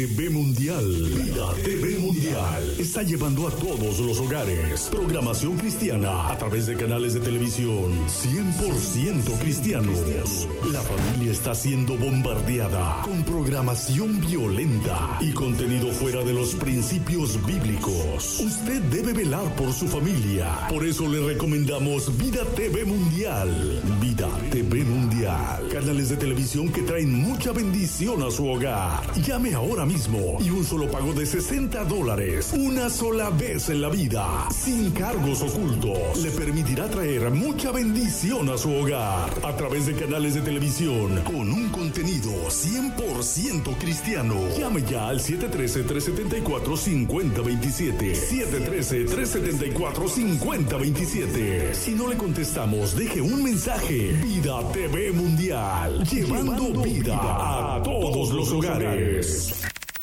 TV Mundial, Vida TV Mundial, está llevando a todos los hogares programación cristiana a través de canales de televisión 100% cristianos. La familia está siendo bombardeada con programación violenta y contenido fuera de los principios bíblicos. Usted debe velar por su familia. Por eso le recomendamos Vida TV Mundial. Vida TV Mundial, canales de televisión que traen mucha bendición a su hogar. Llame ahora mismo y un solo pago de $60, una sola vez en la vida, sin cargos ocultos, le permitirá traer mucha bendición a su hogar a través de canales de televisión con un contenido 100% cristiano. Llame ya al 713-374-5027. 713-374-5027. Si no le contestamos, deje un mensaje. Vida TV Mundial, llevando vida a todos los hogares.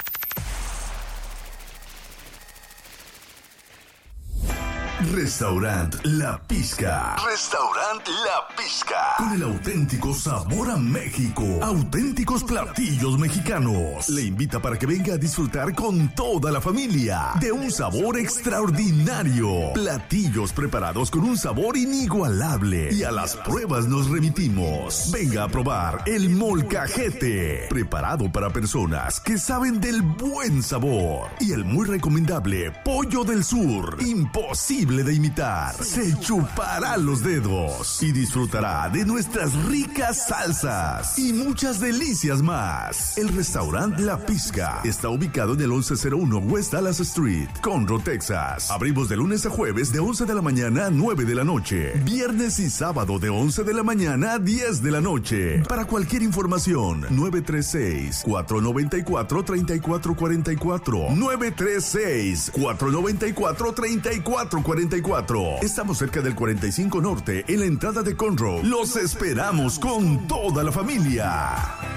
Restaurant La Pizca. Restaurant La Pizca. Con el auténtico sabor a México. Auténticos platillos mexicanos. Le invita para que venga a disfrutar con toda la familia de un sabor extraordinario. Platillos preparados con un sabor inigualable. Y a las pruebas nos remitimos. Venga a probar el molcajete. Preparado para personas que saben del buen sabor. Y el muy recomendable Pollo del Sur. Imposible de imitar. Se chupará los dedos y disfrutará de nuestras ricas salsas y muchas delicias más. El restaurante La Pizca está ubicado en el 1101 West Dallas Street, Conroe, Texas. Abrimos de lunes a jueves de 11 de la mañana a 9 de la noche. Viernes y sábado de 11 de la mañana a 10 de la noche. Para cualquier información, 936-494-3444. 936-494-3444. Estamos cerca del 45 Norte, en la entrada de Conroe. Los esperamos con toda la familia.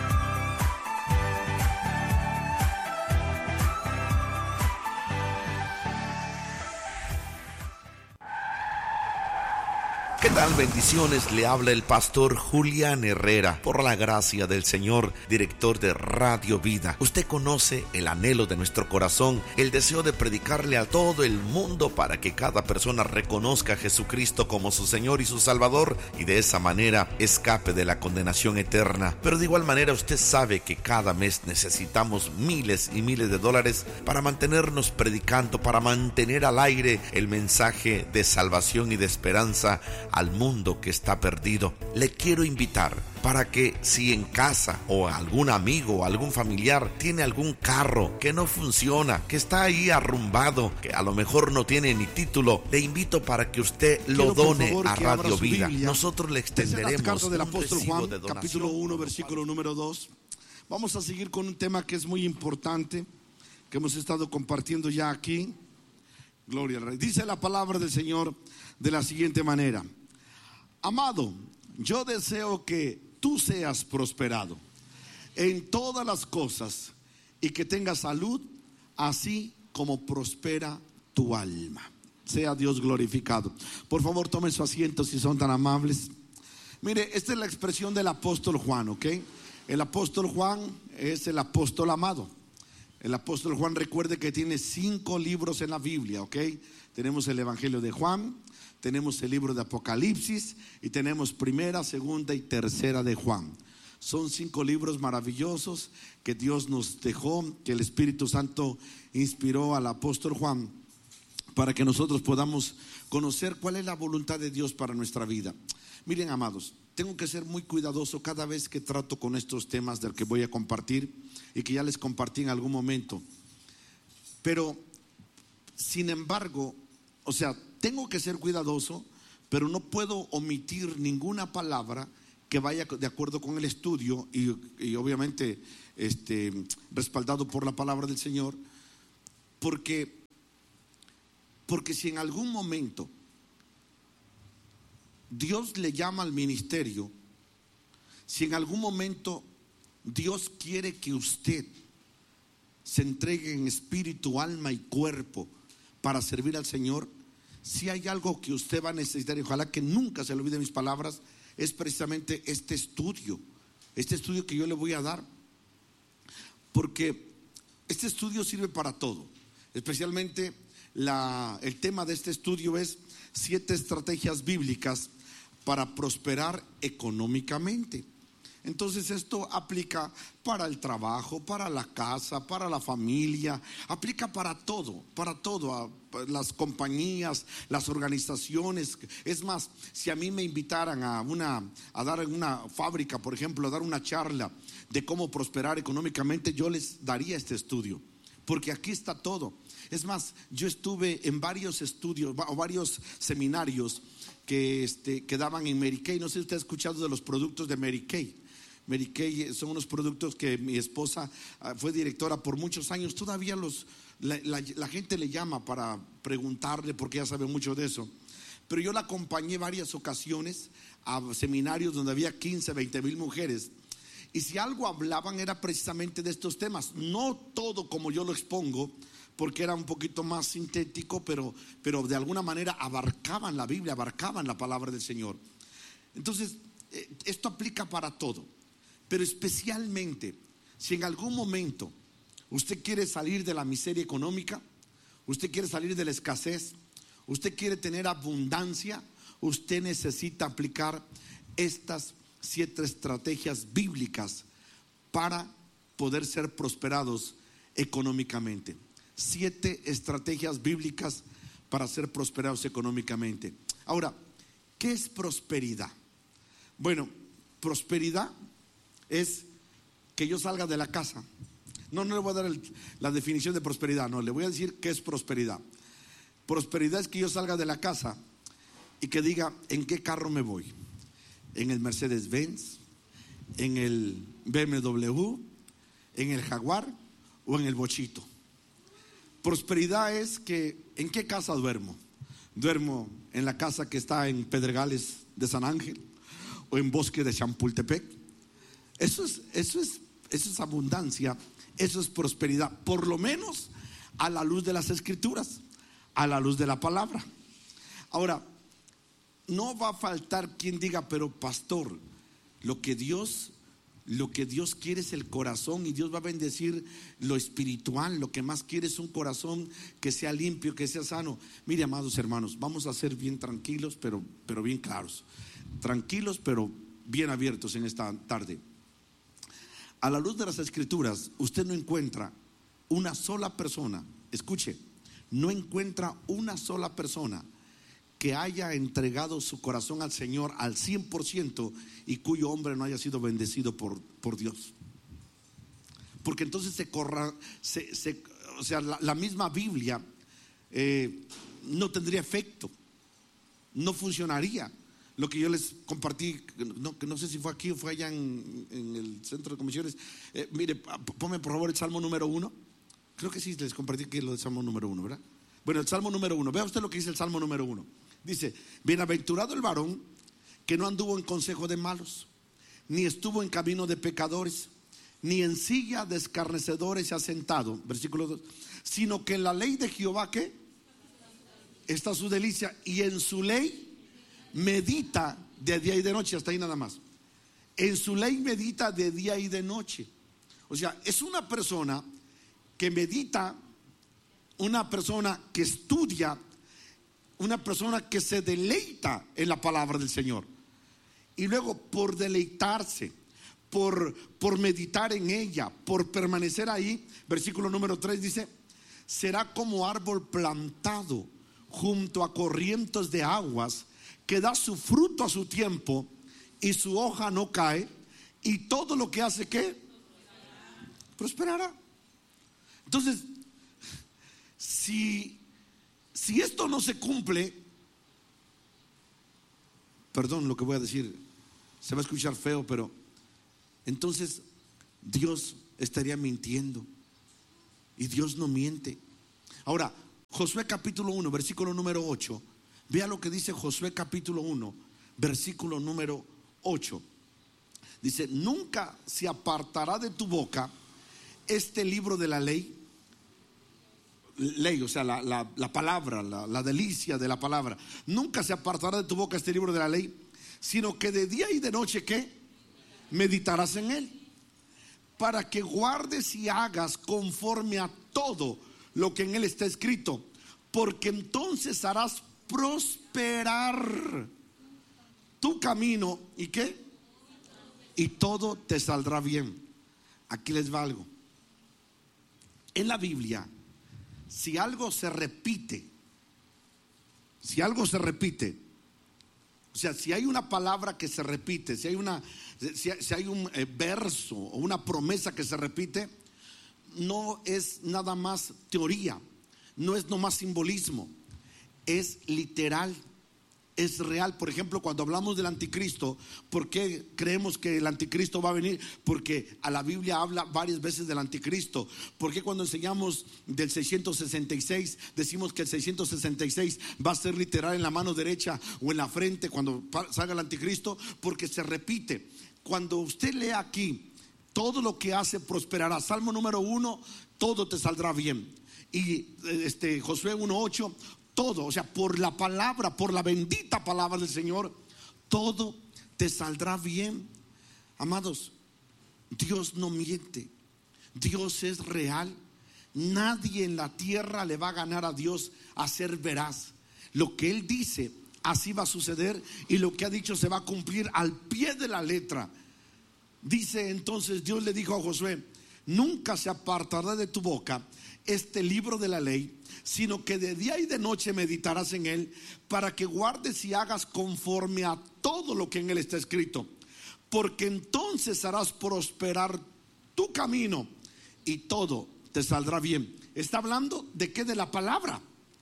¿Qué tal? Bendiciones, le habla el pastor Julián Herrera, por la gracia del Señor, director de Radio Vida. Usted conoce el anhelo de nuestro corazón, el deseo de predicarle a todo el mundo para que cada persona reconozca a Jesucristo como su Señor y su Salvador y de esa manera escape de la condenación eterna. Pero de igual manera usted sabe que cada mes necesitamos miles y miles de dólares para mantenernos predicando, para mantener al aire el mensaje de salvación y de esperanza al mundo que está perdido. Le quiero invitar para que si en casa o algún amigo o algún familiar tiene algún carro que no funciona, que está ahí arrumbado, que a lo mejor no tiene ni título, le invito para que usted lo done a Radio Vida. Nosotros le extenderemos la carta del apóstol Juan, de capítulo 1, versículo número 2. Vamos a seguir con un tema que es muy importante, que hemos estado compartiendo ya aquí. Gloria al Rey. Dice la palabra del Señor de la siguiente manera: amado, yo deseo que tú seas prosperado en todas las cosas y que tengas salud, así como prospera tu alma. Sea Dios glorificado. Por favor, tomen su asiento si son tan amables. Mire, esta es la expresión del apóstol Juan, ¿ok? El apóstol Juan es el apóstol amado. El apóstol Juan, recuerde que tiene 5 libros en la Biblia, ¿ok? Tenemos el Evangelio de Juan, tenemos el libro de Apocalipsis y tenemos primera, segunda y tercera de Juan. Son 5 libros maravillosos que Dios nos dejó, que el Espíritu Santo inspiró al apóstol Juan para que nosotros podamos conocer cuál es la voluntad de Dios para nuestra vida. Miren, amados, tengo que ser muy cuidadoso cada vez que trato con estos temas del que voy a compartir y que ya les compartí en algún momento. Pero, sin embargo, o sea, tengo que ser cuidadoso, pero no puedo omitir ninguna palabra que vaya de acuerdo con el estudio y obviamente respaldado por la palabra del Señor, porque si en algún momento Dios le llama al ministerio, si en algún momento Dios quiere que usted se entregue en espíritu, alma y cuerpo para servir al Señor, si hay algo que usted va a necesitar, y ojalá que nunca se le olvide mis palabras, es precisamente este estudio que yo le voy a dar. Porque este estudio sirve para todo. Especialmente el tema de este estudio es 7 estrategias bíblicas para prosperar económicamente. Entonces esto aplica para el trabajo, para la casa, para la familia, aplica para todo, a las compañías, las organizaciones. Es más, si a mí me invitaran a dar en una fábrica, por ejemplo, a dar una charla de cómo prosperar económicamente, yo les daría este estudio, porque aquí está todo. Es más, yo estuve en varios estudios o varios seminarios que daban en Mary Kay. No sé si usted ha escuchado de los productos de Mary Kay. Mary Kay son unos productos que mi esposa fue directora por muchos años. Todavía la gente le llama para preguntarle, porque ella sabe mucho de eso. Pero yo la acompañé varias ocasiones a seminarios donde había 15, 20 mil mujeres. Y si algo hablaban era precisamente de estos temas. No todo como yo lo expongo, porque era un poquito más sintético, pero de alguna manera abarcaban la Biblia, abarcaban la palabra del Señor. Entonces, esto aplica para todo. Pero especialmente, si en algún momento usted quiere salir de la miseria económica, usted quiere salir de la escasez, usted quiere tener abundancia, usted necesita aplicar estas 7 estrategias bíblicas para poder ser prosperados económicamente. 7 estrategias bíblicas para ser prosperados económicamente. Ahora, ¿qué es prosperidad? Bueno, prosperidad es que yo salga de la casa. No le voy a dar la definición de prosperidad, no, le voy a decir qué es prosperidad. Prosperidad es que yo salga de la casa y que diga en qué carro me voy. En el Mercedes-Benz, en el BMW, en el Jaguar o en el Bochito. Prosperidad es que en qué casa duermo. Duermo en la casa que está en Pedregales de San Ángel o en Bosque de Champultepec. Eso es abundancia, eso es prosperidad, por lo menos a la luz de las Escrituras, a la luz de la palabra. Ahora, no va a faltar quien diga, pero pastor, lo que Dios quiere es el corazón, y Dios va a bendecir lo espiritual. Lo que más quiere es un corazón que sea limpio, que sea sano. Mire, amados hermanos, vamos a ser bien tranquilos, pero bien claros. Tranquilos, pero bien abiertos en esta tarde. A la luz de las Escrituras, usted no encuentra una sola persona, escuche, no encuentra una sola persona que haya entregado su corazón al Señor al 100% y cuyo hombre no haya sido bendecido por Dios. Porque entonces la misma Biblia no tendría efecto, no funcionaría. Lo que yo les compartí, no sé si fue aquí o fue allá en el centro de comisiones. Mire, ponme por favor el Salmo número 1. Creo que sí les compartí que lo del Salmo número 1, ¿verdad? Bueno, el Salmo número 1. Vea usted lo que dice el Salmo número 1. Dice: bienaventurado el varón que no anduvo en consejo de malos, ni estuvo en camino de pecadores, ni en silla de escarnecedores se ha sentado. Versículo 2. Sino que en la ley de Jehová, ¿qué? Está su delicia, y en su ley medita de día y de noche. Hasta ahí nada más. En su ley medita de día y de noche. O sea, es una persona que medita, una persona que estudia, una persona que se deleita en la palabra del Señor. Y luego, por deleitarse, por meditar en ella, por permanecer ahí, versículo número 3 dice: será como árbol plantado junto a corrientes de aguas, que da su fruto a su tiempo y su hoja no cae, y todo lo que hace, ¿qué? Prosperará. Entonces, si esto no se cumple, perdón lo que voy a decir, se va a escuchar feo, pero entonces Dios estaría mintiendo, y Dios no miente. Ahora, Josué capítulo 1, versículo número 8. Vea lo que dice Josué capítulo 1, versículo número 8. Dice: nunca se apartará de tu boca este libro de la ley, o sea, la palabra, la delicia de la palabra. Nunca se apartará de tu boca este libro de la ley, sino que de día y de noche, ¿qué? Meditarás en él, para que guardes y hagas conforme a todo lo que en él está escrito, porque entonces harás prosperar tu camino. ¿Y qué? Y todo te saldrá bien. Aquí les va algo. En la Biblia, si algo se repite, o sea, si hay una palabra que se repite, si hay un verso o una promesa que se repite, no es nada más teoría, no es nomás simbolismo, es literal, es real. Por ejemplo, cuando hablamos del anticristo, ¿por qué creemos que el anticristo va a venir? Porque a la Biblia habla varias veces del anticristo. ¿Por qué cuando enseñamos del 666 decimos que el 666 va a ser literal en la mano derecha o en la frente cuando salga el anticristo? Porque se repite. Cuando usted lee aquí, todo lo que hace prosperará. Salmo número 1, todo te saldrá bien. Y Josué 1:8, todo, o sea, por la palabra, por la bendita palabra del Señor, todo te saldrá bien. Amados, Dios no miente, Dios es real. Nadie en la tierra le va a ganar a Dios a ser veraz. Lo que Él dice, así va a suceder, y lo que ha dicho se va a cumplir al pie de la letra. Dice entonces, Dios le dijo a Josué: nunca se apartará de tu boca este libro de la ley, sino que de día y de noche meditarás en él, para que guardes y hagas conforme a todo lo que en él está escrito, porque entonces harás prosperar tu camino y todo te saldrá bien. Está hablando de qué? De la palabra.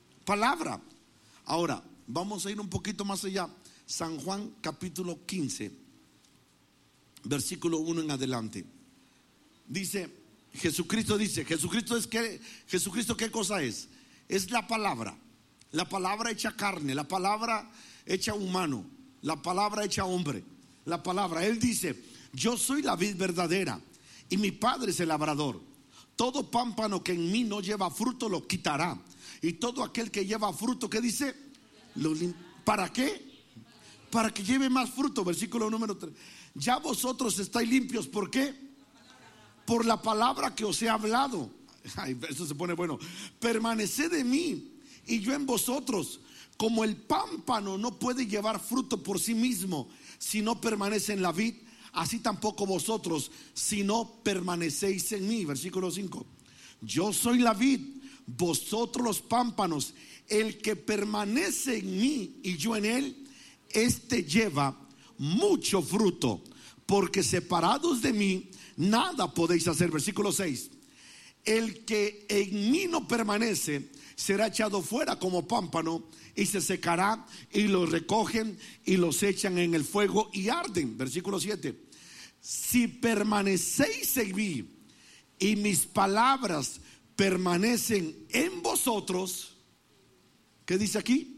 Ahora vamos a ir un poquito más allá. San Juan capítulo 15, versículo 1 en adelante. Jesucristo es que Jesucristo, ¿qué cosa es? Es la palabra hecha carne, la palabra hecha humano, la palabra hecha hombre, la palabra. Él dice: yo soy la vid verdadera y mi Padre es el labrador. Todo pámpano que en mí no lleva fruto lo quitará, y todo aquel que lleva fruto, ¿qué dice? ¿Para qué? Para que lleve más fruto. Versículo número 3. Ya vosotros estáis limpios, ¿por qué? Por la palabra que os he hablado. Ay, eso se pone bueno. Permaneced en mí y yo en vosotros. Como el pámpano no puede llevar fruto por sí mismo si no permanece en la vid, así tampoco vosotros si no permanecéis en mí. Versículo 5. Yo soy la vid, vosotros los pámpanos. El que permanece en mí y yo en él, este lleva mucho fruto, porque separados de mí nada podéis hacer. Versículo 6. El que en mí no permanece será echado fuera como pámpano y se secará, y los recogen y los echan en el fuego y arden. Versículo 7. Si permanecéis en mí y mis palabras permanecen en vosotros, ¿qué dice aquí?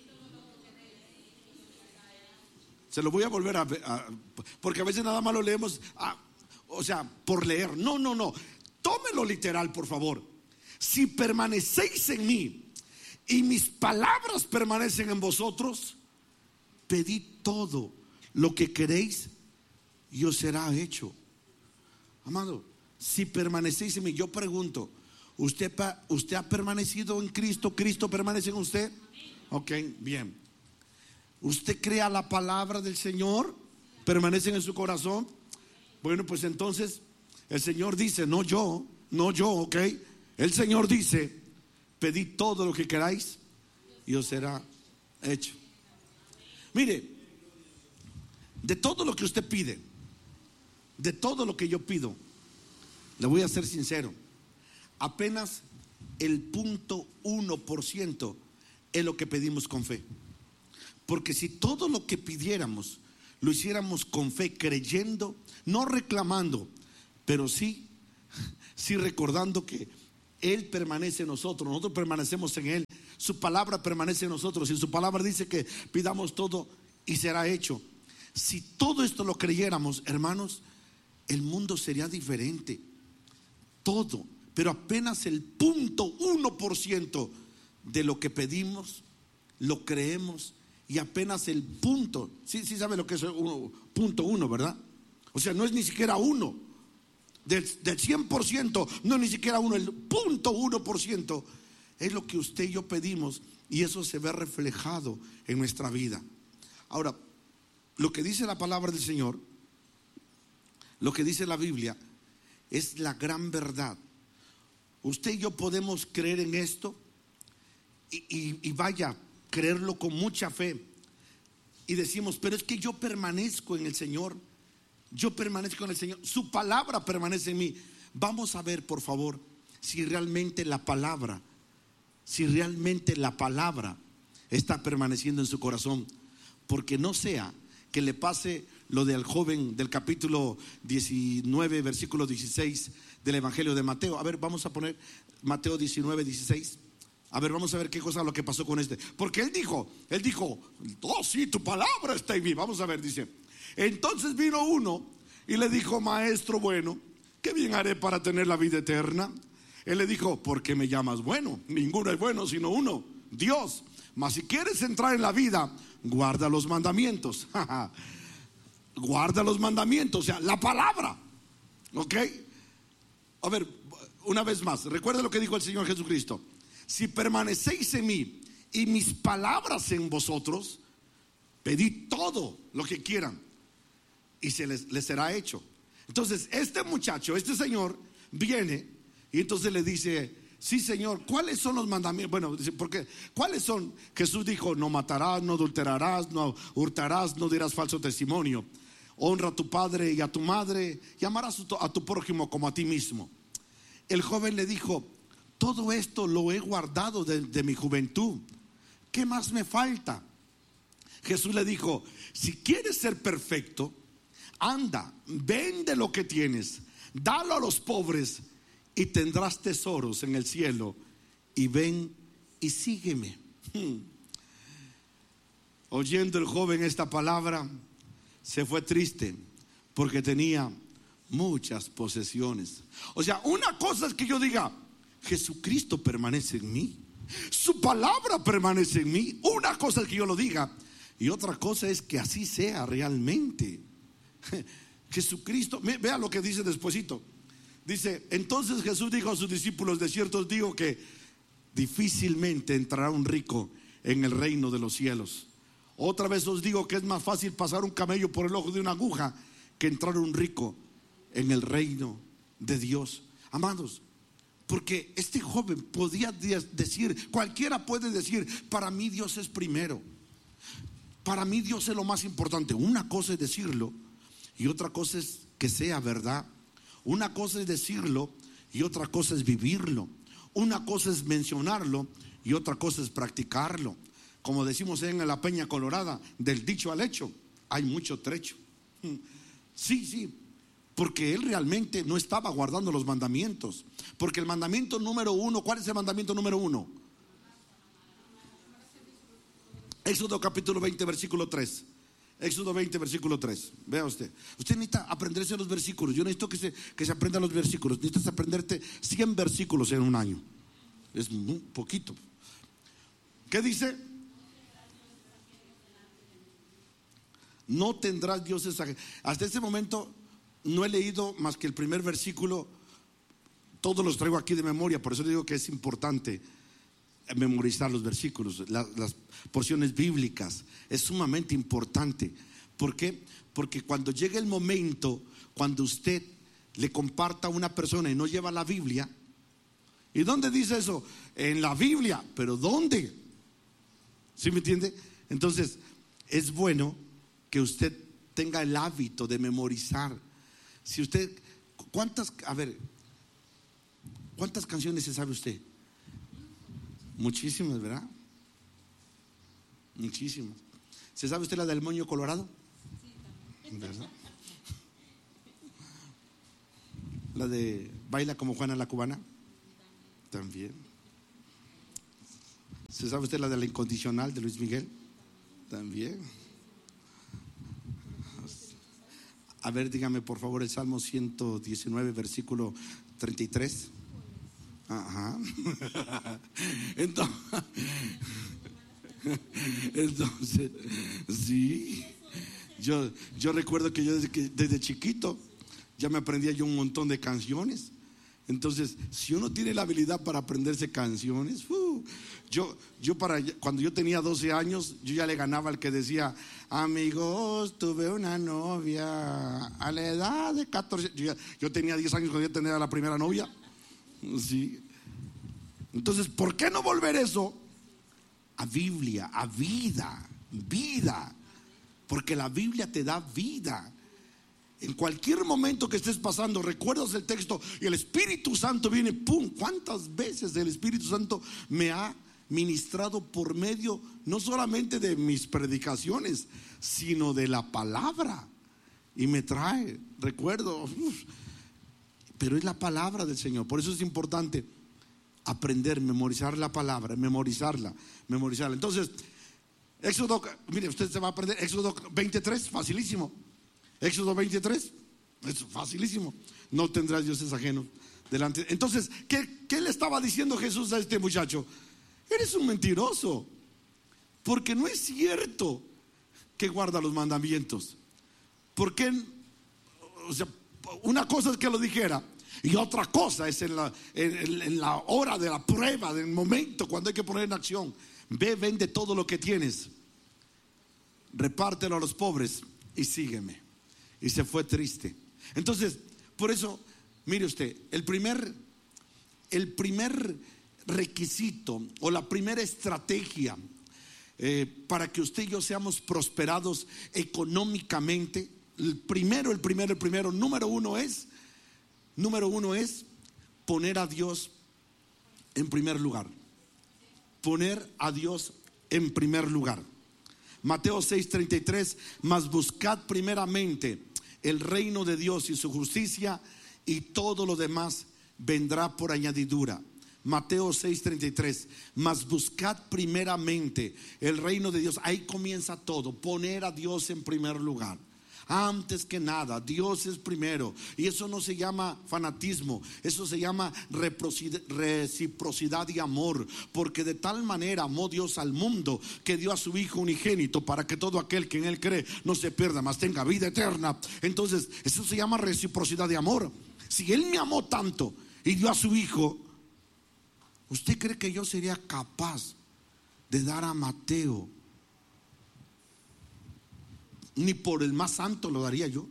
Se lo voy a volver a porque a veces nada más lo leemos o sea, por leer. No, tómelo literal, por favor. Si permanecéis en mí y mis palabras permanecen en vosotros, pedid todo lo que queréis y os será hecho. Amado, si permanecéis en mí, yo pregunto, ¿usted ha permanecido en Cristo? ¿Cristo permanece en usted? Ok, bien. ¿Usted crea la palabra del Señor? ¿Permanece en su corazón? Bueno, pues entonces el Señor dice, no yo, ok. El Señor dice: pedid todo lo que queráis y os será hecho. Mire, de todo lo que usted pide, de todo lo que yo pido, le voy a ser sincero, apenas el 0.1% es lo que pedimos con fe. Porque si todo lo que pidiéramos lo hiciéramos con fe, creyendo, no reclamando, pero sí recordando que Él permanece en nosotros permanecemos en Él, su palabra permanece en nosotros, y su palabra dice que pidamos todo y será hecho. Si todo esto lo creyéramos, hermanos, el mundo sería diferente. Todo, pero apenas el 0.1% de lo que pedimos lo creemos, y apenas el sí sabe lo que es 1.1, ¿verdad? O sea, no es ni siquiera 1. del 100%, no ni siquiera uno, el 0.1%, es lo que usted y yo pedimos, y eso se ve reflejado en nuestra vida. Ahora, lo que dice la palabra del Señor, lo que dice la Biblia, es la gran verdad. Usted y yo podemos creer en esto y vaya, creerlo con mucha fe. Y decimos, pero es que yo permanezco en el Señor. Yo permanezco en el Señor. Su palabra permanece en mí. Vamos a ver, por favor, si realmente la palabra está permaneciendo en su corazón. Porque no sea que le pase lo del joven del capítulo 19, versículo 16 del Evangelio de Mateo. A ver, vamos a poner Mateo 19, 16. A ver, vamos a ver qué cosa lo que pasó con este. Porque él dijo, oh sí, tu palabra está en mí. Vamos a ver, dice. Entonces vino uno y le dijo, maestro bueno, ¿qué bien haré para tener la vida eterna? Él le dijo, ¿por qué me llamas bueno? Ninguno es bueno sino uno, Dios. Mas si quieres entrar en la vida, guarda los mandamientos. Guarda los mandamientos, o sea, la palabra. ¿Ok? A ver, una vez más, recuerda lo que dijo el Señor Jesucristo. Si permanecéis en mí y mis palabras en vosotros, pedid todo lo que quieran y se les será hecho. Entonces este muchacho, este señor viene y entonces le dice, sí Señor, ¿cuáles son los mandamientos? Bueno, dice, porque ¿cuáles son? Jesús dijo, no matarás, no adulterarás, no hurtarás, no dirás falso testimonio, honra a tu padre y a tu madre y amarás a tu prójimo como a ti mismo. El joven le dijo, todo esto lo he guardado de mi juventud, ¿qué más me falta? Jesús le dijo, si quieres ser perfecto, anda, vende lo que tienes, dalo a los pobres y tendrás tesoros en el cielo, y ven y sígueme. Oyendo el joven esta palabra, se fue triste porque tenía muchas posesiones. O sea, una cosa es que yo diga, Jesucristo permanece en mí, su palabra permanece en mí. Una cosa es que yo lo diga y otra cosa es que así sea realmente. Jesucristo, vea lo que dice despuesito. Dice, entonces Jesús dijo a sus discípulos, de cierto os digo que difícilmente entrará un rico en el reino de los cielos. Otra vez os digo que es más fácil pasar un camello por el ojo de una aguja que entrar un rico en el reino de Dios. Amados, porque este joven podía decir, cualquiera puede decir, para mí Dios es primero, para mí Dios es lo más importante. Una cosa es decirlo y otra cosa es que sea verdad. Una cosa es decirlo y otra cosa es vivirlo. Una cosa es mencionarlo y otra cosa es practicarlo. Como decimos en la Peña Colorada, del dicho al hecho hay mucho trecho. Sí, porque él realmente no estaba guardando los mandamientos. Porque el mandamiento número 1, ¿cuál es el mandamiento número 1? Éxodo capítulo 20 versículo 3. Éxodo 20 versículo 3. Vea usted necesita aprenderse los versículos. Yo necesito que se aprendan los versículos. Necesitas aprenderte 100 versículos en un año. Es muy poquito. ¿Qué dice? No tendrás dioses ajenos. Hasta este momento no he leído más que el primer versículo. Todos los traigo aquí de memoria. Por eso digo que es importante memorizar los versículos, las porciones bíblicas. Es sumamente importante. ¿Por qué? Porque cuando llegue el momento, cuando usted le comparta a una persona y no lleva la Biblia, ¿y dónde dice eso? En la Biblia. ¿Pero dónde? ¿Sí me entiende? Entonces es bueno que usted tenga el hábito de memorizar. Si usted, ¿cuántas canciones se sabe usted? Muchísimas, ¿verdad? Muchísimas. ¿Se sabe usted la del moño colorado? Sí, ¿verdad? La de Baila como Juana la Cubana. También. ¿Se sabe usted la de La Incondicional de Luis Miguel? También. A ver, dígame por favor el Salmo 119 versículo 33. Ajá. Entonces, sí. Yo recuerdo que yo desde chiquito ya me aprendía yo un montón de canciones. Entonces, si uno tiene la habilidad para aprenderse canciones, cuando yo tenía 12 años, yo ya le ganaba al que decía: amigos, tuve una novia a la edad de 14. Yo tenía 10 años cuando yo tenía la primera novia. Sí. Entonces, ¿por qué no volver eso a Biblia, a vida? Vida. Porque la Biblia te da vida. En cualquier momento que estés pasando, recuerdas el texto y el Espíritu Santo viene, ¡pum! ¿Cuántas veces el Espíritu Santo me ha ministrado por medio no solamente de mis predicaciones, sino de la palabra? Y me trae, recuerdo, pero es la palabra del Señor. Por eso es importante aprender, memorizar la palabra, memorizarla. Entonces, Éxodo, mire, usted se va a aprender Éxodo 23, facilísimo. Éxodo 23, es facilísimo. No tendrás dioses ajenos delante. Entonces, ¿qué le estaba diciendo Jesús a este muchacho? Eres un mentiroso, porque no es cierto que guarda los mandamientos. Porque, o sea, una cosa es que lo dijera, y otra cosa es en la hora de la prueba, del momento cuando hay que poner en acción. Ve, vende todo lo que tienes, repártelo a los pobres y sígueme. Y se fue triste. Entonces, por eso, mire usted, el primer requisito o la primera estrategia para que usted y yo seamos prosperados económicamente, el primero, número uno es poner a Dios en primer lugar. Poner a Dios en primer lugar. Mateo 6:33, mas buscad primeramente el reino de Dios y su justicia, y todo lo demás vendrá por añadidura. Mateo 6:33, mas buscad primeramente el reino de Dios. Ahí comienza todo, poner a Dios en primer lugar. Antes que nada, Dios es primero. Y eso no se llama fanatismo, eso se llama reciprocidad y amor. Porque de tal manera amó Dios al mundo, que dio a su Hijo unigénito, para que todo aquel que en Él cree no se pierda, mas tenga vida eterna. Entonces, eso se llama reciprocidad de amor. Si Él me amó tanto y dio a su Hijo, ¿usted cree que yo sería capaz de dar a Mateo? Ni por el más santo lo daría yo,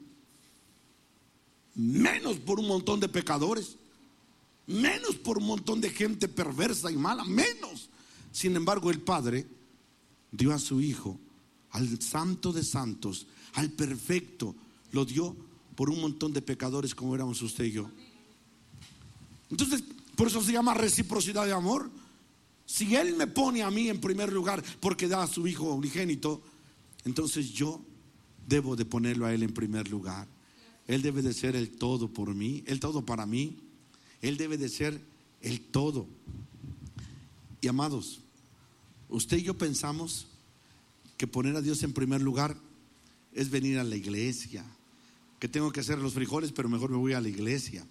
menos por un montón de pecadores, menos por un montón de gente perversa y mala, menos. Sin embargo, el Padre dio a su Hijo, al Santo de Santos, al perfecto, lo dio por un montón de pecadores como éramos usted y yo. Entonces, por eso se llama reciprocidad de amor. Si Él me pone a mí en primer lugar porque da a su Hijo unigénito, entonces yo debo de ponerlo a Él en primer lugar. Él debe de ser el todo por mí, el todo para mí. Él debe de ser el todo. Y amados, usted y yo pensamos que poner a Dios en primer lugar es venir a la iglesia, que tengo que hacer los frijoles, pero mejor me voy a la iglesia,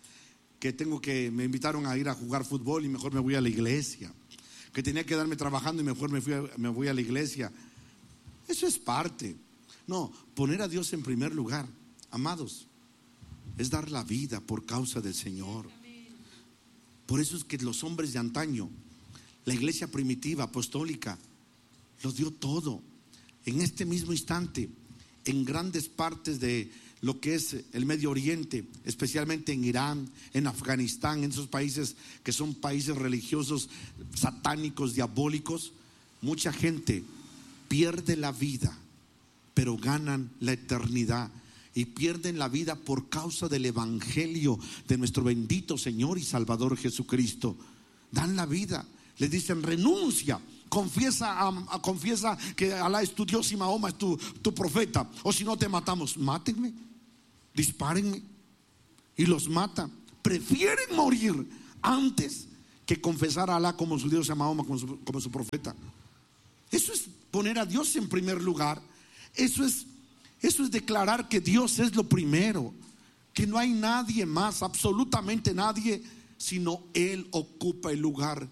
que me invitaron a ir a jugar fútbol y mejor me voy a la iglesia, que tenía que quedarme trabajando y mejor me voy a la iglesia. Eso es parte. No, poner a Dios en primer lugar, amados, es dar la vida por causa del Señor. Por eso es que los hombres de antaño, la iglesia primitiva, apostólica, lo dio todo. En este mismo instante, en grandes partes de lo que es el Medio Oriente, especialmente en Irán, en Afganistán, en esos países que son países religiosos, satánicos, diabólicos, mucha gente pierde la vida, pero ganan la eternidad. Y pierden la vida por causa del evangelio de nuestro bendito Señor y Salvador Jesucristo. Dan la vida, le dicen renuncia, confiesa que Alá es tu Dios y Mahoma es tu profeta, o si no te matamos. Mátenme, dispárenme. Y los matan. Prefieren morir antes que confesar a Alá como su Dios y a Mahoma como su profeta. Eso es poner a Dios en primer lugar. Eso es declarar que Dios es lo primero, que no hay nadie más, absolutamente nadie, sino Él ocupa el lugar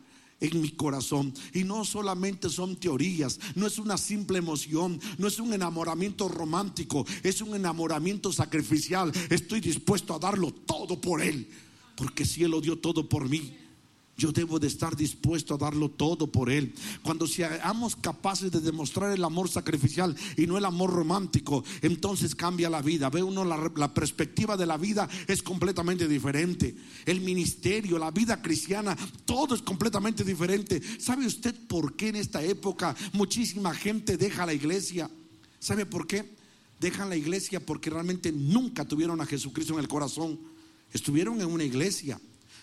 en mi corazón. Y no solamente son teorías, no es una simple emoción, no es un enamoramiento romántico, es un enamoramiento sacrificial. Estoy dispuesto a darlo todo por Él, porque si Él lo dio todo por mí, yo debo de estar dispuesto a darlo todo por Él. Cuando seamos capaces de demostrar el amor sacrificial y no el amor romántico, entonces cambia la vida. Ve uno la perspectiva de la vida es completamente diferente. El ministerio, la vida cristiana, todo es completamente diferente. ¿Sabe usted por qué en esta época muchísima gente deja la iglesia? ¿Sabe por qué? Dejan la iglesia porque realmente nunca tuvieron a Jesucristo en el corazón. Estuvieron en una iglesia,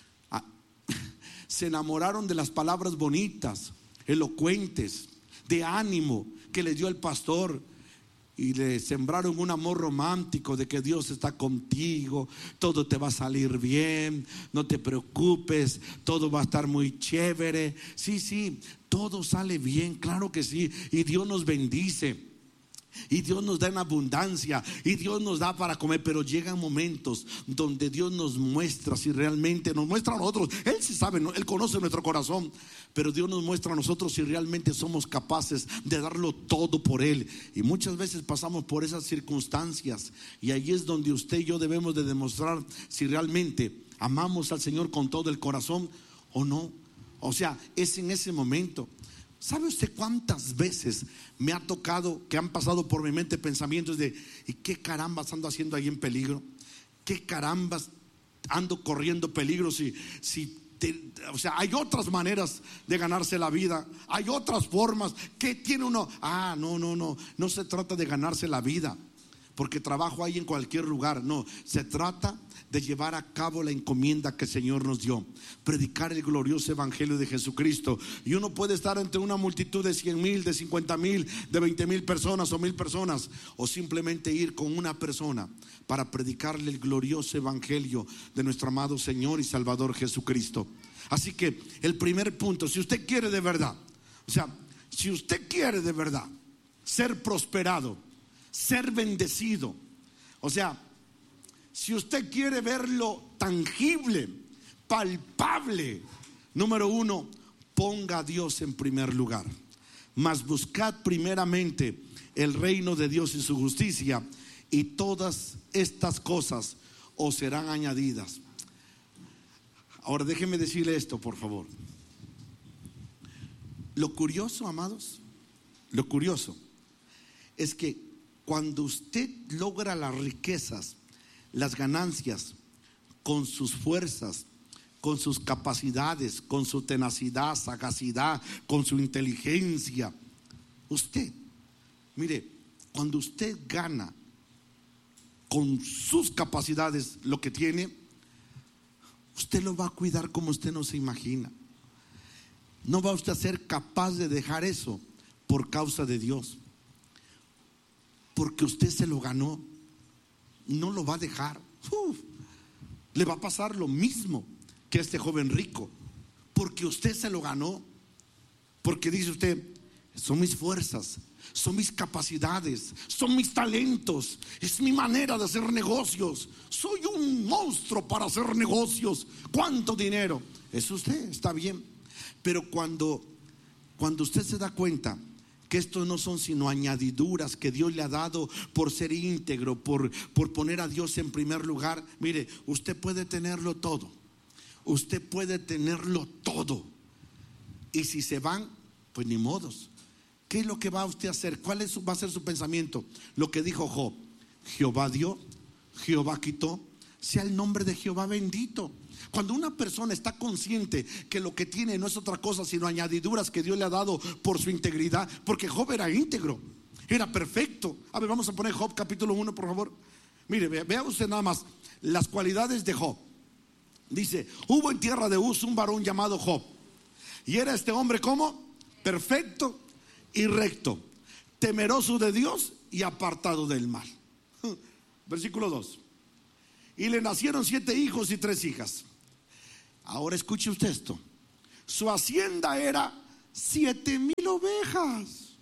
se enamoraron de las palabras bonitas, elocuentes, de ánimo que les dio el pastor, y le sembraron un amor romántico de que Dios está contigo, todo te va a salir bien, no te preocupes, todo va a estar muy chévere. Sí, todo sale bien, claro que sí, y Dios nos bendice. Y Dios nos da en abundancia, y Dios nos da para comer. Pero llegan momentos donde Dios nos muestra, si realmente nos muestra a nosotros. Él sí sabe, Él conoce nuestro corazón, pero Dios nos muestra a nosotros si realmente somos capaces de darlo todo por Él. Y muchas veces pasamos por esas circunstancias, y ahí es donde usted y yo debemos de demostrar si realmente amamos al Señor con todo el corazón o no. O sea, es en ese momento. ¿Sabe usted cuántas veces me ha tocado que han pasado por mi mente pensamientos de ¿y qué carambas ando haciendo ahí en peligro? ¿Qué carambas ando corriendo peligro? O sea, hay otras maneras de ganarse la vida, hay otras formas. ¿Qué tiene uno? No se trata de ganarse la vida, porque trabajo hay en cualquier lugar. No, se trata de llevar a cabo la encomienda que el Señor nos dio, predicar el glorioso evangelio de Jesucristo. Y uno puede estar entre una multitud de 100,000, de 50,000, de 20,000 personas o 1,000 personas, o simplemente ir con una persona para predicarle el glorioso evangelio de nuestro amado Señor y Salvador Jesucristo. Así que el primer punto, si usted quiere de verdad, o sea, si usted quiere de verdad ser prosperado, ser bendecido, o sea, si usted quiere verlo tangible, palpable, número uno, ponga a Dios en primer lugar. Mas buscad primeramente el reino de Dios y su justicia, y todas estas cosas os serán añadidas. Ahora déjenme decirle esto, por favor. Lo curioso, amados, lo curioso es que cuando usted logra las riquezas, las ganancias, con sus fuerzas, con sus capacidades, con su tenacidad, sagacidad, con su inteligencia, usted, mire, cuando usted gana con sus capacidades lo que tiene, usted lo va a cuidar como usted no se imagina. No va usted a ser capaz de dejar eso por causa de Dios, porque usted se lo ganó. No lo va a dejar. Le va a pasar lo mismo que a este joven rico, porque usted se lo ganó. Porque dice usted, son mis fuerzas, son mis capacidades, son mis talentos, es mi manera de hacer negocios. Soy un monstruo para hacer negocios. ¿Cuánto dinero? Es usted, está bien. Pero cuando usted se da cuenta que estos no son sino añadiduras que Dios le ha dado por ser íntegro, por poner a Dios en primer lugar. Mire, usted puede tenerlo todo. Usted puede tenerlo todo. Y si se van, pues ni modos. ¿Qué es lo que va usted a hacer? ¿Cuál va a ser su pensamiento? Lo que dijo Job: Jehová dio, Jehová quitó, sea el nombre de Jehová bendito. Cuando una persona está consciente que lo que tiene no es otra cosa sino añadiduras que Dios le ha dado por su integridad, porque Job era íntegro, era perfecto. A ver, vamos a poner Job capítulo 1, por favor. Mire, vea usted nada más las cualidades de Job. Dice: hubo en tierra de Uz un varón llamado Job, y era este hombre ¿cómo? Perfecto y recto, temeroso de Dios y apartado del mal. Versículo 2. Y le nacieron 7 hijos y 3 hijas. Ahora escuche usted esto. Su hacienda era 7,000 ovejas,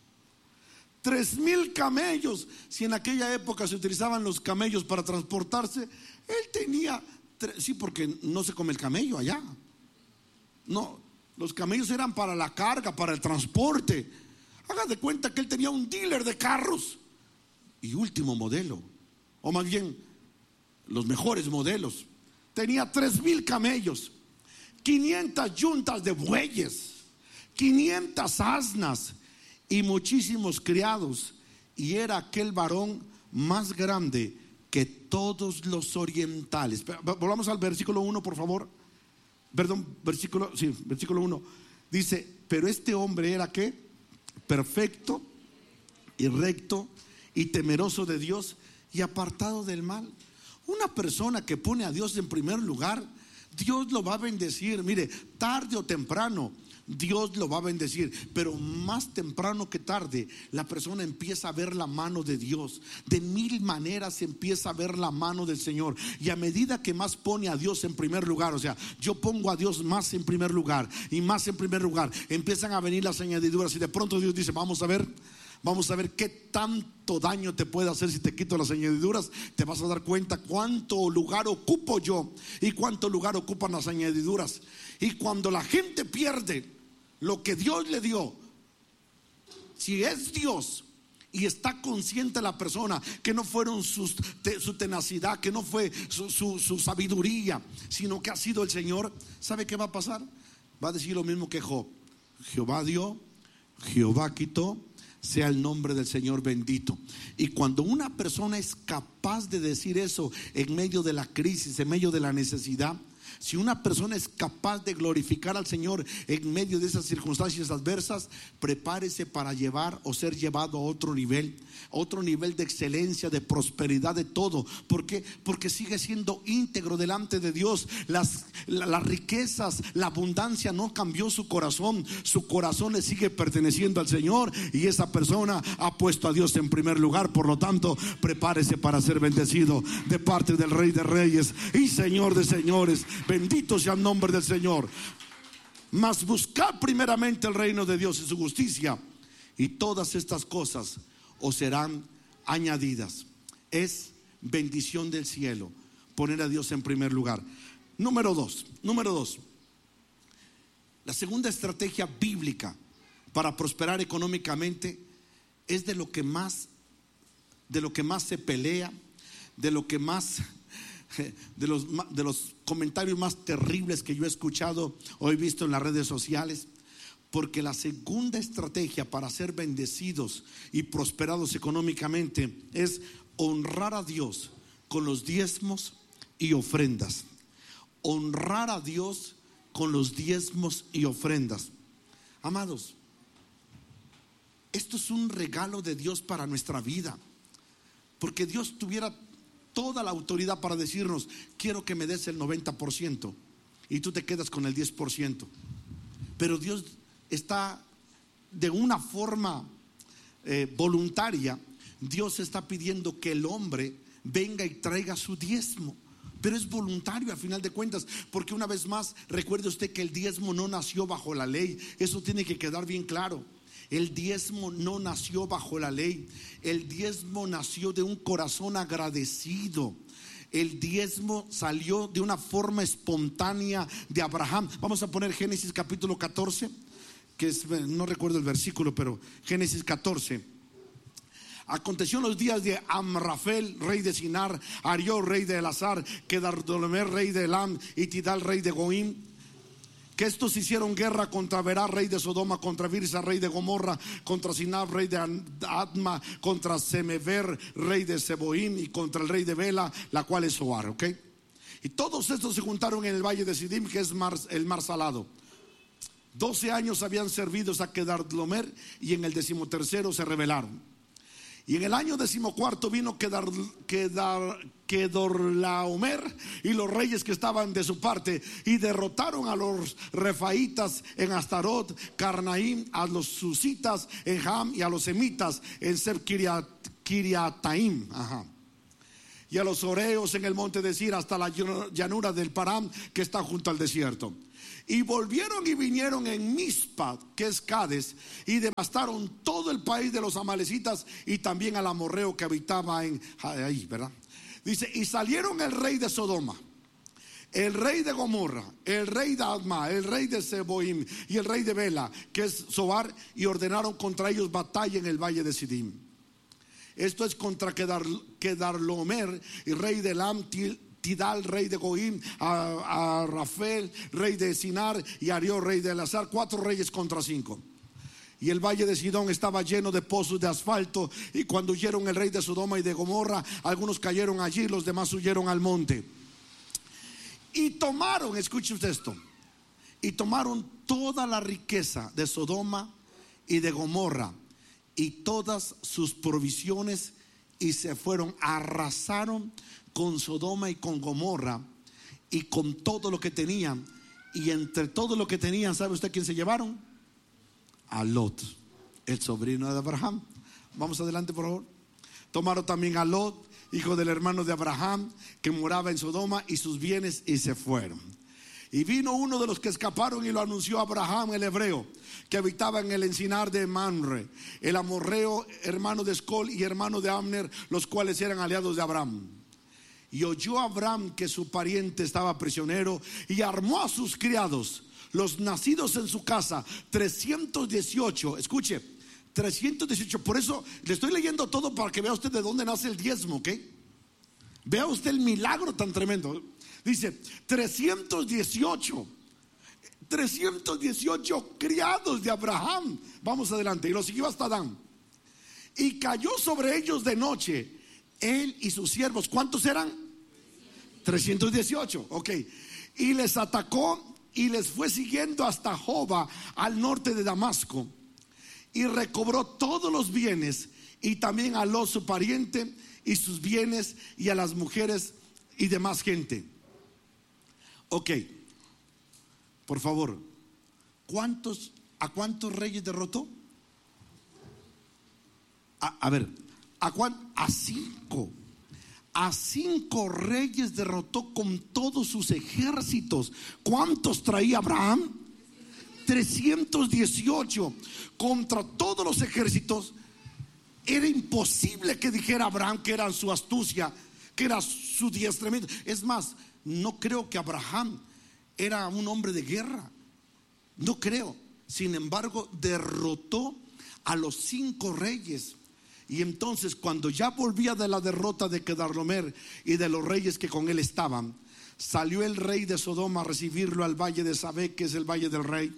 3,000 camellos. Si en aquella época se utilizaban los camellos para transportarse, él tenía, sí, porque no se come el camello allá. No Los camellos eran para la carga, para el transporte. Haga de cuenta que él tenía un dealer de carros y último modelo, o más bien los mejores modelos. Tenía 3,000 camellos, 500 yuntas de bueyes, 500 asnas y muchísimos criados. Y era aquel varón más grande que todos los orientales. Volvamos al versículo 1, por favor. Perdón, versículo 1. Dice, pero este hombre era ¿qué? Perfecto y recto y temeroso de Dios y apartado del mal. Una persona que pone a Dios en primer lugar, Dios lo va a bendecir. Mire, tarde o temprano Dios lo va a bendecir, pero más temprano que tarde la persona empieza a ver la mano de Dios. De 1000 maneras empieza a ver la mano del Señor. Y a medida que más pone a Dios en primer lugar, o sea, yo pongo a Dios más en primer lugar y más en primer lugar, empiezan a venir las añadiduras. Y de pronto Dios dice, vamos a ver qué tanto daño te puede hacer si te quito las añadiduras. Te vas a dar cuenta cuánto lugar ocupo yo y cuánto lugar ocupan las añadiduras. Y cuando la gente pierde lo que Dios le dio, si es Dios y está consciente la persona que no fueron su tenacidad, que no fue su sabiduría, sino que ha sido el Señor, ¿sabe qué va a pasar? Va a decir lo mismo que Job: Jehová dio, Jehová quitó, sea el nombre del Señor bendito. Y cuando una persona es capaz de decir eso en medio de la crisis, en medio de la necesidad, si una persona es capaz de glorificar al Señor en medio de esas circunstancias adversas, prepárese para llevar o ser llevado a otro nivel de excelencia, de prosperidad, de todo. ¿Por qué? Porque sigue siendo íntegro delante de Dios. Las riquezas, la abundancia no cambió su corazón. Su corazón le sigue perteneciendo al Señor y esa persona ha puesto a Dios en primer lugar. Por lo tanto, prepárese para ser bendecido de parte del Rey de Reyes y Señor de Señores. Bendito sea el nombre del Señor. Mas buscad primeramente el reino de Dios y su justicia, y todas estas cosas os serán añadidas. Es bendición del cielo poner a Dios en primer lugar. Número dos. La segunda estrategia bíblica para prosperar económicamente es de lo que más se pelea, de los comentarios más terribles que yo he escuchado o he visto en las redes sociales. Porque la segunda estrategia para ser bendecidos y prosperados económicamente es honrar a Dios con los diezmos y ofrendas. Honrar a Dios con los diezmos y ofrendas. Amados, esto es un regalo de Dios para nuestra vida. Porque Dios tuviera toda la autoridad para decirnos: quiero que me des el 90% y tú te quedas con el 10%. Pero Dios está de una forma voluntaria. Dios está pidiendo que el hombre venga y traiga su diezmo, pero es voluntario a final de cuentas, porque una vez más, recuerde usted que el diezmo no nació bajo la ley. Eso tiene que quedar bien claro. El diezmo no nació bajo la ley. El diezmo nació de un corazón agradecido. El diezmo salió de una forma espontánea de Abraham. Vamos a poner Génesis capítulo 14, que es, no recuerdo el versículo, pero Génesis 14. Aconteció en los días de Amrafel, rey de Sinar, Arió, rey de Elazar, Kedardolaomer, rey de Elam, y Tidal, rey de Goim, que estos hicieron guerra contra Berá, rey de Sodoma, contra Birsa, rey de Gomorra, contra Sinab, rey de Adma, contra Semever, rey de Seboim, y contra el rey de Bela, la cual es Zoar. ¿Ok? Y todos estos se juntaron en el valle de Sidim, que es el mar salado. 12 años habían servido a Kedardolaomer, y en el 13º se rebelaron. Y en el año 14 vino Kedorlaomer y los reyes que estaban de su parte, y derrotaron a los refaitas en Astarot, Carnaim, a los susitas en Ham, y a los semitas en Seb Kiriataim, y a los oreos en el monte de Sir, hasta la llanura del Param, que está junto al desierto. Y volvieron y vinieron en Mizpa, que es Cades, y devastaron todo el país de los amalecitas y también al amorreo que habitaba ahí, ¿verdad? Dice: y salieron el rey de Sodoma, el rey de Gomorra, el rey de Adma, el rey de Seboim y el rey de Bela, que es Zoar, y ordenaron contra ellos batalla en el valle de Sidim. Esto es contra Kedarlomer, y rey de Elam, Tidal, rey de Goim, a Rafael, rey de Sinar, y Arió, rey de Elazar. 4 reyes contra 5. Y el valle de Sidón estaba lleno de pozos de asfalto, y cuando huyeron el rey de Sodoma y de Gomorra, algunos cayeron allí, los demás huyeron al monte. Y tomaron, escuche usted esto, y tomaron toda la riqueza de Sodoma y de Gomorra y todas sus provisiones, y se fueron, arrasaron con Sodoma y con Gomorra y con todo lo que tenían. Y entre todo lo que tenían, ¿sabe usted quién se llevaron? A Lot, el sobrino de Abraham. Vamos adelante, por favor. Tomaron también a Lot, hijo del hermano de Abraham, que moraba en Sodoma, y sus bienes, y se fueron. Y vino uno de los que escaparon y lo anunció a Abraham, el hebreo, que habitaba en el encinar de Mamre, el amorreo, hermano de Escol y hermano de Abner, los cuales eran aliados de Abraham. Y oyó Abraham que su pariente estaba prisionero, y armó a sus criados, los nacidos en su casa, 318. Escuche, 318. Por eso le estoy leyendo todo para que vea usted de dónde nace el diezmo, ¿ok? Vea usted el milagro tan tremendo. Dice 318 criados de Abraham. Vamos adelante. Y lo siguió hasta Dan. Y cayó sobre ellos de noche, él y sus siervos. ¿Cuántos eran? 318. Ok. Y les atacó y les fue siguiendo hasta Joba, al norte de Damasco. Y recobró todos los bienes, y también a Lot su pariente y sus bienes, y a las mujeres y demás gente. Ok, por favor, ¿a cuántos reyes derrotó? A ver, ¿a 5? A 5 reyes derrotó con todos sus ejércitos. ¿Cuántos traía Abraham? 318 contra todos los ejércitos. Era imposible que dijera Abraham que era su astucia, que era su diestramiento. Es más, no creo que Abraham era un hombre de guerra. No creo. Sin embargo, derrotó a los 5 reyes. Y entonces, cuando ya volvía de la derrota de Kedarlomer y de los reyes que con él estaban, salió el rey de Sodoma a recibirlo al valle de Sabé, que es el valle del rey.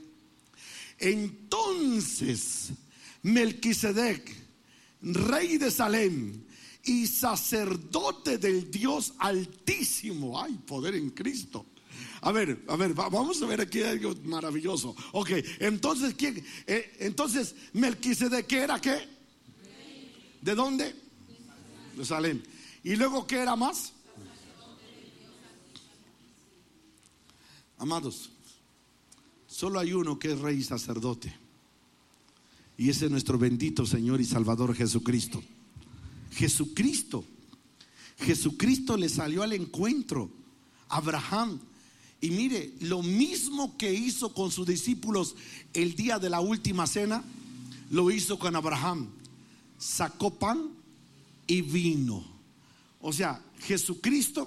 Entonces Melquisedec, rey de Salem y sacerdote del Dios Altísimo. Ay, poder en Cristo. A ver, vamos a ver aquí algo maravilloso. Ok, entonces ¿quién? Entonces Melquisedec, ¿qué era qué? ¿De dónde? De Salem. ¿Y luego qué era más? Amados, solo hay uno que es rey y sacerdote, y ese es nuestro bendito Señor y Salvador Jesucristo. Jesucristo le salió al encuentro a Abraham. Y mire, lo mismo que hizo con sus discípulos el día de la última cena, lo hizo con Abraham. Sacó pan y vino. O sea, Jesucristo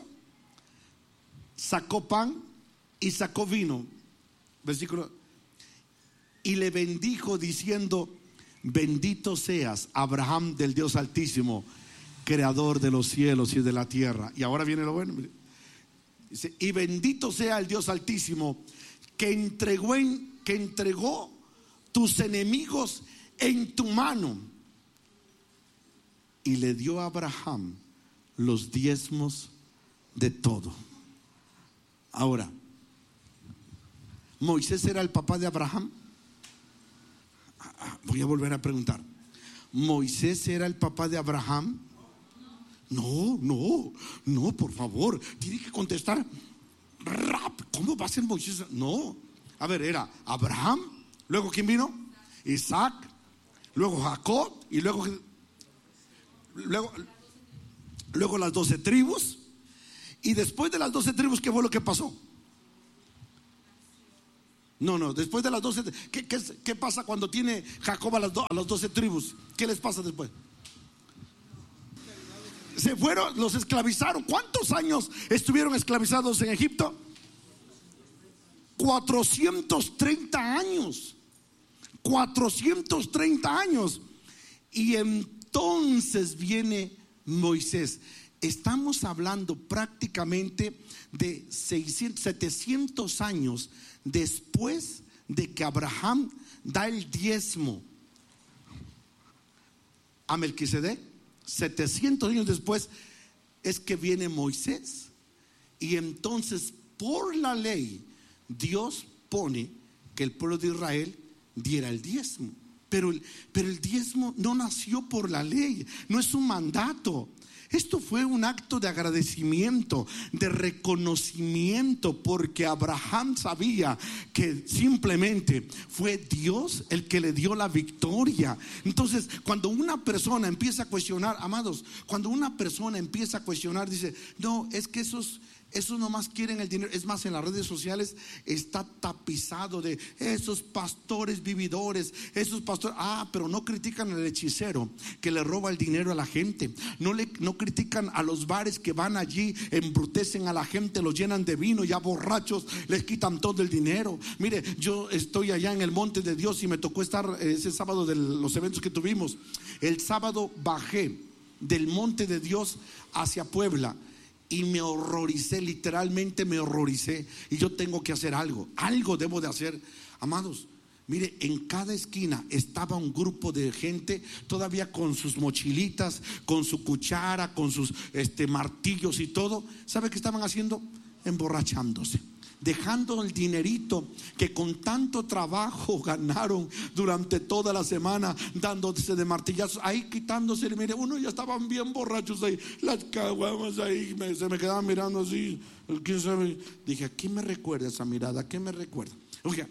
sacó pan y sacó vino. Versículo. Y le bendijo diciendo: bendito seas, Abraham, del Dios Altísimo, creador de los cielos y de la tierra. Y ahora viene lo bueno. Dice: y bendito sea el Dios Altísimo, que entregó tus enemigos en tu mano. Y le dio a Abraham los diezmos de todo. Ahora, ¿Moisés era el papá de Abraham? Voy a volver a preguntar. ¿Moisés era el papá de Abraham? No, por favor, tiene que contestar rápido. ¿Cómo va a ser Moisés? No. A ver, era Abraham, luego ¿quién vino? Isaac, luego Jacob, y luego las 12 tribus. Y después de las 12 tribus, ¿qué fue lo que pasó? No, después de las 12, ¿qué pasa cuando tiene Jacob a las 12 tribus? ¿Qué les pasa después? Se fueron, los esclavizaron. ¿Cuántos años estuvieron esclavizados en Egipto? 430 años. 430 años. Y entonces viene Moisés. Estamos hablando prácticamente de 700 años después de que Abraham da el diezmo a Melquisedec. 700 años después es que viene Moisés. Y entonces por la ley Dios pone que el pueblo de Israel diera el diezmo. Pero el diezmo no nació por la ley, no es un mandato. Esto fue un acto de agradecimiento, de reconocimiento, porque Abraham sabía que simplemente fue Dios el que le dio la victoria. Entonces, cuando una persona empieza a cuestionar, amados, cuando una persona empieza a cuestionar, dice, no, es que esos nomás quieren el dinero. Es más, en las redes sociales está tapizado de esos pastores vividores, esos pastores. Pero no critican al hechicero que le roba el dinero a la gente. No critican a los bares que van allí, embrutecen a la gente, los llenan de vino, ya borrachos les quitan todo el dinero. Mire, yo estoy allá en el Monte de Dios y me tocó estar ese sábado de los eventos que tuvimos. El sábado bajé del Monte de Dios hacia Puebla y me horroricé, literalmente me horroricé. Y yo tengo que hacer algo debo de hacer, amados. Mire, en cada esquina estaba un grupo de gente todavía con sus mochilitas, con su cuchara, con sus martillos y todo. ¿Sabe qué estaban haciendo? Emborrachándose, dejando el dinerito que con tanto trabajo ganaron durante toda la semana, dándose de martillazos, ahí quitándose. Mire, uno ya estaban bien borrachos ahí, las caguamas ahí, se me quedaban mirando así. ¿Quién sabe? Dije, ¿a qué me recuerda esa mirada? ¿A qué me recuerda? Oiga,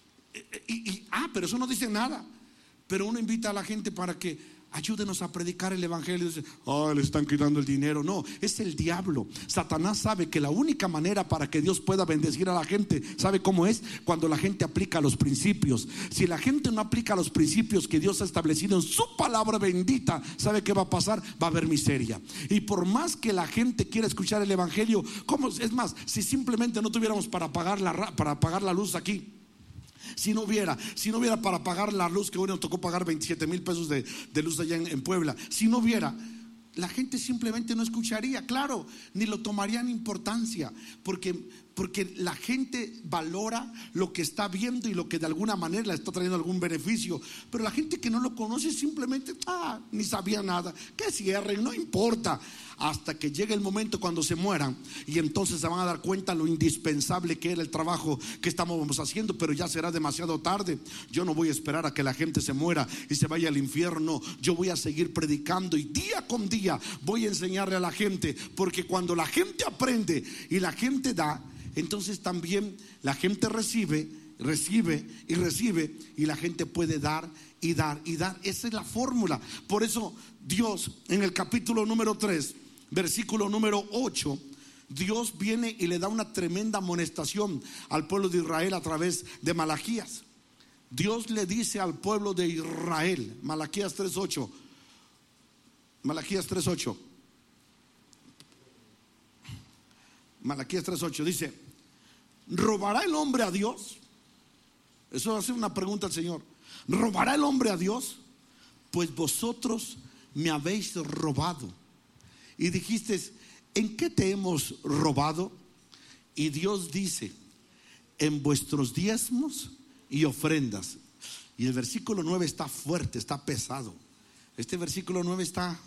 pero eso no dice nada. Pero uno invita a la gente para que ayúdenos a predicar el evangelio. Dice, le están quitando el dinero. No, es el diablo. Satanás sabe que la única manera para que Dios pueda bendecir a la gente, ¿sabe cómo es? Cuando la gente aplica los principios. Si la gente no aplica los principios que Dios ha establecido en su palabra bendita, ¿sabe qué va a pasar? Va a haber miseria. Y por más que la gente quiera escuchar el evangelio, ¿cómo? Es más, si simplemente no tuviéramos para pagar la luz aquí, si no hubiera para pagar la luz, que hoy nos tocó pagar 27,000 pesos de luz allá en Puebla, si no hubiera, la gente simplemente no escucharía, claro, ni lo tomarían importancia, porque la gente valora lo que está viendo y lo que de alguna manera le está trayendo algún beneficio. Pero la gente que no lo conoce simplemente ni sabía nada, que cierren, no importa, hasta que llegue el momento cuando se mueran, y entonces se van a dar cuenta lo indispensable que era el trabajo que estábamos haciendo. Pero ya será demasiado tarde. Yo no voy a esperar a que la gente se muera y se vaya al infierno. Yo voy a seguir predicando y día con día voy a enseñarle a la gente, porque cuando la gente aprende y la gente da, entonces también la gente recibe y la gente puede dar y dar y dar. Esa es la fórmula. Por eso Dios en el capítulo número 3, versículo número 8, Dios viene y le da una tremenda amonestación al pueblo de Israel a través de Malaquías. Dios le dice al pueblo de Israel, Malaquías 3:8, dice: ¿robará el hombre a Dios? Eso hace una pregunta al Señor. ¿Robará el hombre a Dios? Pues vosotros me habéis robado. Y dijiste, ¿en qué te hemos robado? Y Dios dice, en vuestros diezmos y ofrendas. Y el versículo 9 está fuerte, está pesado. Este versículo 9 está: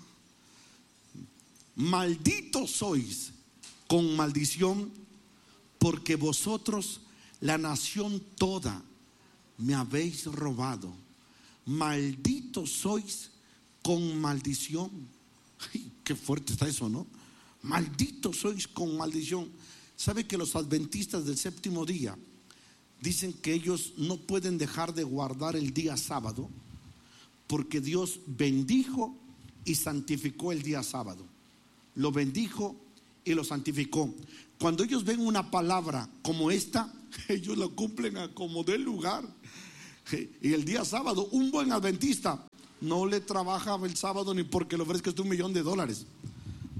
malditos sois con maldición, porque vosotros, la nación toda, me habéis robado. Malditos sois con maldición. Ay, qué fuerte está eso, ¿no? Malditos sois con maldición. ¿Sabe que los adventistas del séptimo día dicen que ellos no pueden dejar de guardar el día sábado, porque Dios bendijo y santificó el día sábado? Lo bendijo y lo santificó. Cuando ellos ven una palabra como esta, ellos lo cumplen a como dé lugar. Y el día sábado, un buen adventista no le trabaja el sábado ni porque le ofrezcas $1,000,000.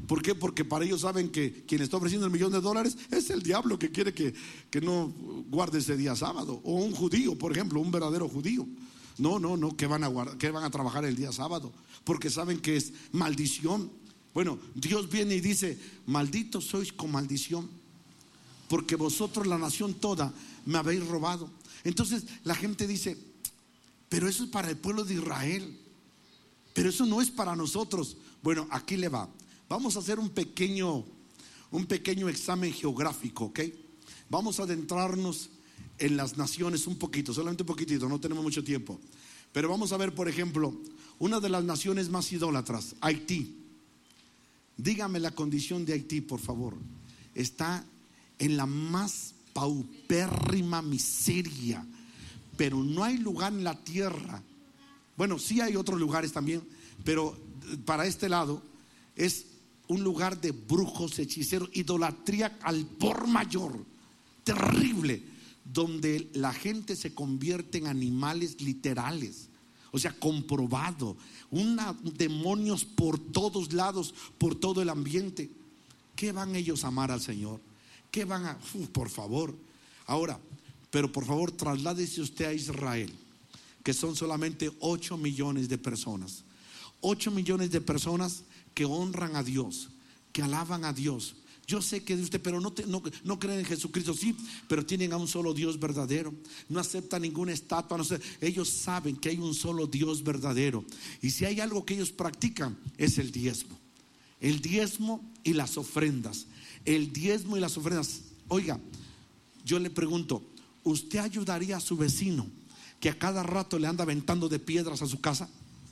¿Por qué? Porque para ellos saben que quien está ofreciendo $1,000,000 es el diablo que quiere que no guarde ese día sábado. O un judío, por ejemplo, un verdadero judío. No, que van a trabajar el día sábado, porque saben que es maldición. Bueno, Dios viene y dice: malditos sois con maldición, porque vosotros, la nación toda, me habéis robado. Entonces la gente dice: pero eso es para el pueblo de Israel, pero eso no es para nosotros. Bueno, aquí le va. Vamos a hacer un pequeño examen geográfico, ¿ok? Vamos a adentrarnos en las naciones un poquito, solamente un poquitito, no tenemos mucho tiempo. Pero vamos a ver, por ejemplo, una de las naciones más idólatras, Haití. Dígame la condición de Haití, por favor. Está en la más paupérrima miseria, pero no hay lugar en la tierra. Bueno, sí hay otros lugares también, pero para este lado es un lugar de brujos, hechiceros, idolatría al por mayor, terrible, donde la gente se convierte en animales literales. O sea, comprobado, demonios por todos lados, por todo el ambiente. ¿Qué van ellos a amar al Señor? ¿Qué van a...? Por favor. Ahora, pero por favor, trasládese usted a Israel, que son solamente 8 millones de personas. 8 millones de personas que honran a Dios, que alaban a Dios. Yo sé que de usted, pero no creen en Jesucristo, sí, pero tienen a un solo Dios verdadero. No aceptan ninguna estatua, no sé. Ellos saben que hay un solo Dios verdadero. Y si hay algo que ellos practican, es el diezmo. El diezmo y las ofrendas. El diezmo y las ofrendas. Oiga, yo le pregunto: ¿usted ayudaría a su vecino que a cada rato le anda aventando de piedras a su casa?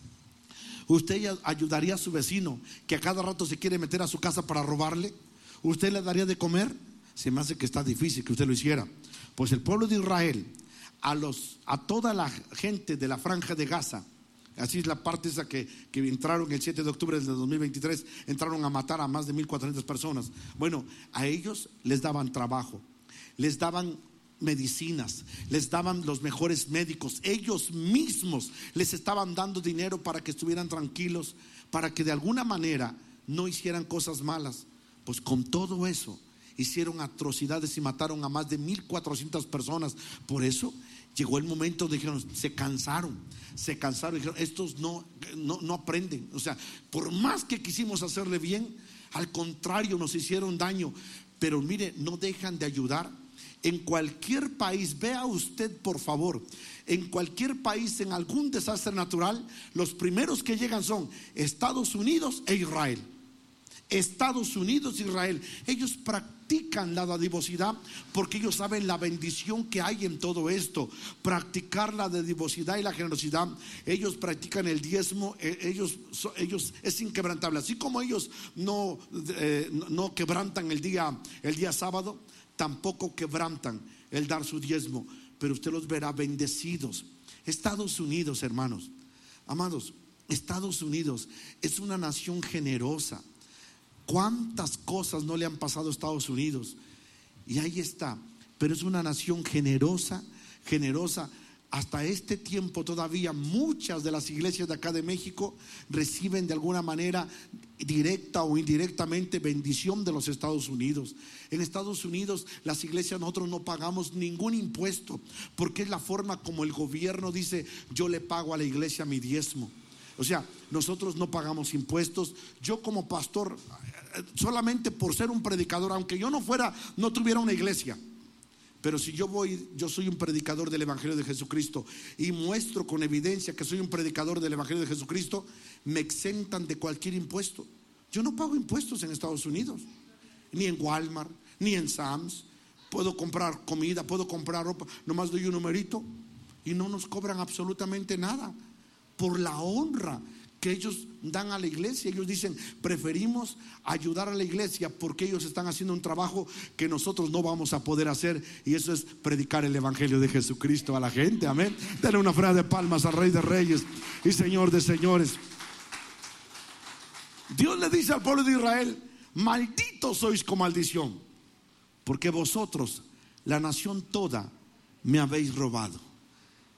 ¿Usted ayudaría a su vecino que a cada rato se quiere meter a su casa para robarle? ¿Usted le daría de comer? Se me hace que está difícil que usted lo hiciera. Pues el pueblo de Israel, a toda la gente de la franja de Gaza, así es la parte esa que entraron el 7 de octubre del 2023, entraron a matar a más de 1,400 personas. Bueno, a ellos les daban trabajo, les daban medicinas, les daban los mejores médicos. Ellos mismos les estaban dando dinero para que estuvieran tranquilos, para que de alguna manera no hicieran cosas malas. Pues con todo eso hicieron atrocidades y mataron a más de 1,400 personas. Por eso llegó el momento, dijeron, se cansaron, dijeron: estos no aprenden. O sea, por más que quisimos hacerle bien, al contrario, nos hicieron daño. Pero mire, no dejan de ayudar. En cualquier país, vea usted por favor, en cualquier país, en algún desastre natural, los primeros que llegan son Estados Unidos e Israel. Estados Unidos e Israel. Ellos practican la dadivosidad porque ellos saben la bendición que hay en todo esto. Practicar la dadivosidad y la generosidad. Ellos practican el diezmo. Ellos es inquebrantable. Así como ellos no quebrantan el día sábado, tampoco quebrantan el dar su diezmo, pero usted los verá bendecidos. Estados Unidos, hermanos, amados, Estados Unidos es una nación generosa. ¿Cuántas cosas no le han pasado a Estados Unidos? Y ahí está. Pero es una nación generosa. Hasta este tiempo todavía muchas de las iglesias de acá de México reciben de alguna manera, directa o indirectamente, bendición de los Estados Unidos. En Estados Unidos las iglesias, nosotros no pagamos ningún impuesto, porque es la forma como el gobierno dice: yo le pago a la iglesia mi diezmo. O sea, nosotros no pagamos impuestos. Yo como pastor, solamente por ser un predicador, aunque yo no tuviera una iglesia, pero si yo soy un predicador del Evangelio de Jesucristo y muestro con evidencia que soy un predicador del Evangelio de Jesucristo, me exentan de cualquier impuesto. Yo no pago impuestos en Estados Unidos, ni en Walmart, ni en Sam's. Puedo comprar comida, puedo comprar ropa, nomás doy un numerito y no nos cobran absolutamente nada por la honra que ellos dan a la iglesia. Ellos dicen: preferimos ayudar a la iglesia porque ellos están haciendo un trabajo que nosotros no vamos a poder hacer, y eso es predicar el Evangelio de Jesucristo a la gente. Amén. Denle una ofrenda de palmas al Rey de Reyes y Señor de Señores. Dios le dice al pueblo de Israel: malditos sois con maldición, porque vosotros, la nación toda, me habéis robado.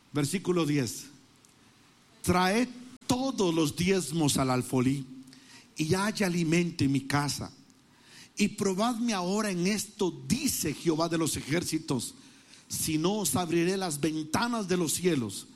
Versículo 10: traed todos los diezmos al alfolí y haya alimento en mi casa. Y probadme ahora en esto, dice Jehová de los ejércitos, si no os abriré las ventanas de los cielos